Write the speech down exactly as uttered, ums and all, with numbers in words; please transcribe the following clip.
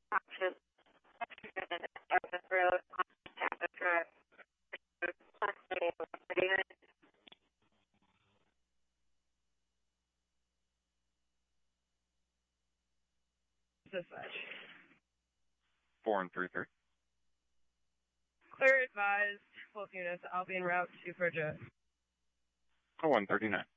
Dispatch. Four and three three. Clear advised. Both units. I'll be en route to Bridget. Oh, one thirty-nine.